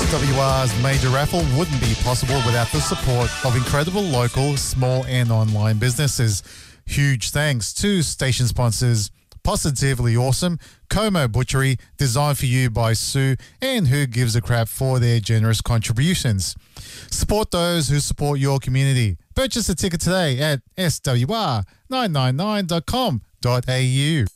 SWR's major raffle wouldn't be possible without the support of incredible local, small and online businesses. Huge thanks to station sponsors Positively Awesome, Como Butchery, designed for you by Sue, and Who Gives a Crap for their generous contributions. Support those who support your community. Purchase a ticket today at swr999.com.au.